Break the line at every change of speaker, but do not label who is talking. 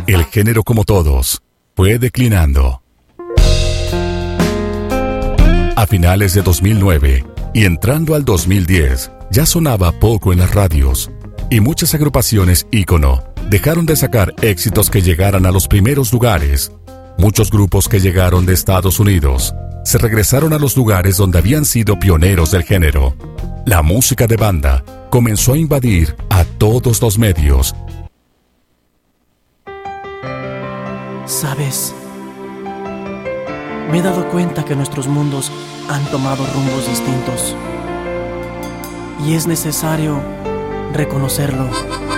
El género, como todos, fue declinando. A finales de 2009 y entrando al 2010, ya sonaba poco en las radios y muchas agrupaciones ícono dejaron de sacar éxitos que llegaran a los primeros lugares. Muchos grupos que llegaron de Estados Unidos se regresaron a los lugares donde habían sido pioneros del género. La música de banda comenzó a invadir a todos los medios.
¿Sabes? Me he dado cuenta que nuestros mundos han tomado rumbos distintos. Y es necesario reconocerlo.